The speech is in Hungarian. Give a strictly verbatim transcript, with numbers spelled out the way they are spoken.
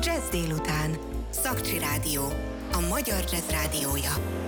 Jazz délután. Szakcsi Rádió. A magyar jazz rádiója.